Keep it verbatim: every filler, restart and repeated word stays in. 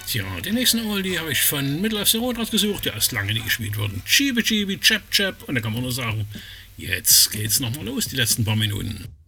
Tja, den nächsten Oldie habe ich von Middle of the Road rausgesucht, der ist lange nicht gespielt worden. Chibi Chibi, Chap Chap, und da kann man nur sagen, jetzt geht's nochmal los, die letzten paar Minuten.